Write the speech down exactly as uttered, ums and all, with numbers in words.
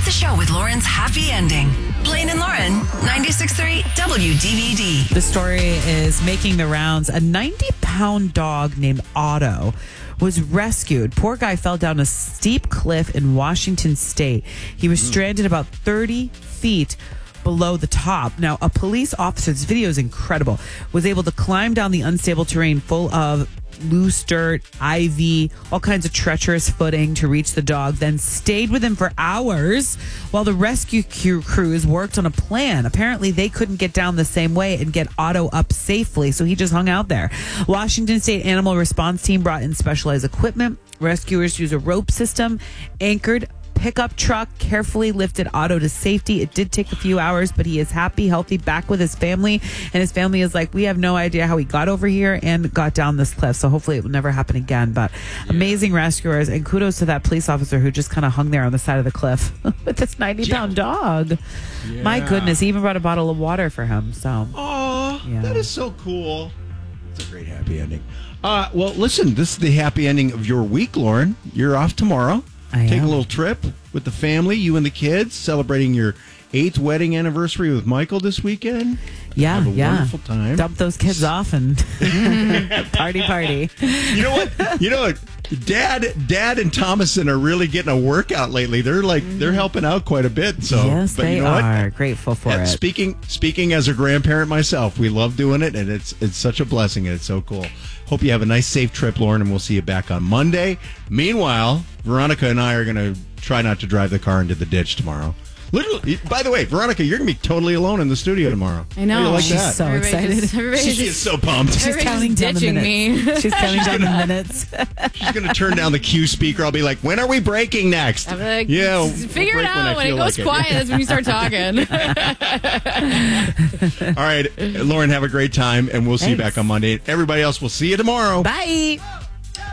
the show with Lauren's happy ending. Blaine and Lauren, ninety-six point three W D V D. The story is making the rounds. A ninety-pound dog named Otto was rescued. Poor guy fell down a steep cliff in Washington State. He was stranded about thirty feet below the top. Now, a police officer, this video is incredible, was able to climb down the unstable terrain full of loose dirt, ivy, all kinds of treacherous footing to reach the dog, then stayed with him for hours while the rescue crews worked on a plan. Apparently, they couldn't get down the same way and get Otto up safely, so he just hung out there. Washington State Animal Response Team brought in specialized equipment. Rescuers used a rope system, anchored pickup truck, carefully lifted Otto to safety. It did take a few hours, but he is happy, healthy, back with his family. And his family is like, we have no idea how he got over here and got down this cliff. So hopefully it will never happen again. But yeah. Amazing rescuers, and kudos to that police officer who just kind of hung there on the side of the cliff with this ninety-pound yeah. dog. Yeah. My goodness, he even brought a bottle of water for him. So, oh, yeah. That is so cool. It's a great happy ending. Uh, well, listen, this is the happy ending of your week, Lauren. You're off tomorrow. I Take am. a little trip with the family, you and the kids, celebrating your eighth wedding anniversary with Michael this weekend. Yeah, Have a yeah. wonderful time. Dump those kids off and party, party. You know what? You know what? Dad, Dad, and Thomason are really getting a workout lately. They're like they're helping out quite a bit. So, yes, but they you know are. What? Grateful for and it. Speaking, speaking as a grandparent myself, we love doing it, and it's it's such a blessing, and it's so cool. Hope you have a nice, safe trip, Lauren, and we'll see you back on Monday. Meanwhile, Veronica and I are going to try not to drive the car into the ditch tomorrow. Literally, by the way, Veronica, you're going to be totally alone in the studio tomorrow. I know. How do you like She's that? so Everybody excited. just- everybody She just- is so pumped. She's Everybody's counting down the ditching minutes. me. She's counting down the minutes. She's going to turn down the cue speaker. I'll be like, when are we breaking next? I'm like, yeah, we'll figure break it out when, I it feel goes like quiet. That's when you start talking. All right, Lauren, have a great time, and we'll see you Thanks. back on Monday. Everybody else, we'll see you tomorrow. Bye.